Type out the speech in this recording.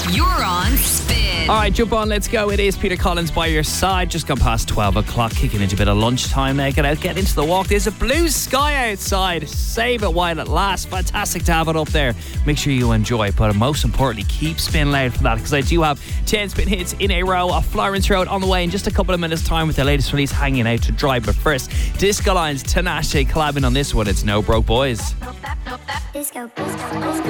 You're on Spin. All right, jump on, let's go. It is Peter Collins by your side. Just gone past 12 o'clock, kicking into a bit of lunchtime now. Get out, get into the walk. There's a blue sky outside. Save it while it lasts. Fantastic to have it up there. Make sure you enjoy it, but most importantly, keep Spin loud for that, because I do have 10 Spin hits in a row of Florence Road on the way in just a couple of minutes' time with the latest release hanging out to dry. But first, Disco Lines, Tinashe collabing on this one. It's No Broke Boys. Disco.